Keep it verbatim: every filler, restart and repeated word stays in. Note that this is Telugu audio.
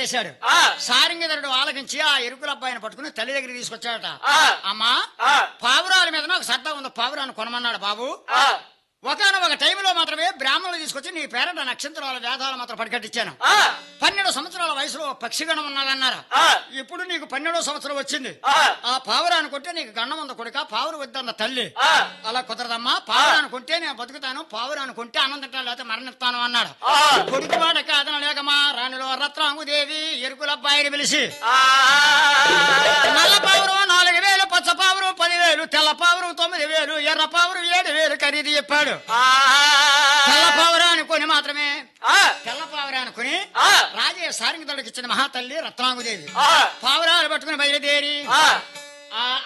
చేశాడు. సారంగిధరుడు ఆలకించి ఆ ఎరుకుల అబ్బాయిని పట్టుకుని తల్లి దగ్గర తీసుకొచ్చాడట. అమ్మా, పావురాల మీద నాకు సరదా ఉంది, పావురాన్ని కొనమన్నాడు బాబు. ఒకనొక టైంలో మాత్రమే బ్రాహ్మణులు తీసుకొచ్చి నీ పేరట నక్షత్రాల వేదాలు మాత్రం పడికట్టించాను. పన్నెండు సంవత్సరాల వయసులో పక్షిగణం ఉన్నదన్నారు. ఇప్పుడు నీకు పన్నెండో సంవత్సరం వచ్చింది. ఆ పావురాన్ని కొంటే నీకు గండం ఉంది కొడుక, పావురు వద్దన్న తల్లి. అలా కుదరదమ్మా, పావురాన్ని కొంటే నేను బతుకుతాను, పావురాన్ని కొంటే అన్నం తింటాను లేకపోతే మరణిస్తాను అన్నాడు. కొడుకు వాడ కాదన లేకమా రాణిలో రత్నాంగుదేవి ఎరుకుల అబ్బాయిని పిలిచి నల్ల పావురం నాలుగు వేలు, పచ్చ పావురం పదివేలు, తెల్ల పావురం తొమ్మిది వేలు, ఎర్ర పావురం ఏడు వేలు ఖరీదు చెప్పాడు. తెల్ల పావురాన్ని కొని మాత్రమే తెల్ల పావురాన్ని కొని రాజే సారంగిధరుడికి ఇచ్చిన మహాతల్లి రత్నాంగుదేవి పావురాలు పట్టుకుని బయలుదేరి